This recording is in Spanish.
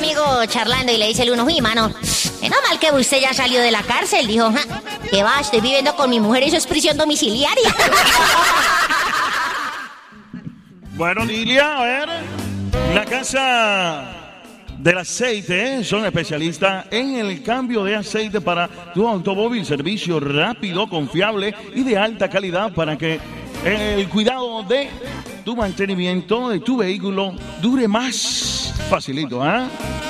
amigos charlando y le dice el uno, uy, mano, menos mal que usted ya salió de la cárcel. Dijo, que va, estoy viviendo con mi mujer y eso es prisión domiciliaria. Bueno, Lilia, a ver, la casa del aceite, son especialistas en el cambio de aceite para tu automóvil, servicio rápido, confiable y de alta calidad para que el cuidado de tu mantenimiento de tu vehículo dure más. Facilito, ¿ah?